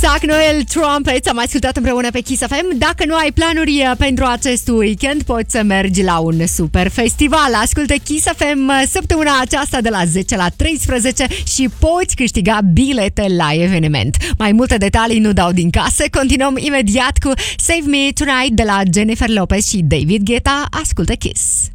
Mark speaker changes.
Speaker 1: Exact, Noel Trumpet am ascultat împreună pe Kiss FM. Dacă nu ai planuri pentru acest weekend, poți să mergi la un super festival. Ascultă Kiss FM săptămâna aceasta de la 10 la 13 și poți câștiga bilete la eveniment. Mai multe detalii nu dau din casă. Continuăm imediat cu Save Me Tonight de la Jennifer Lopez și David Guetta. Ascultă Kiss.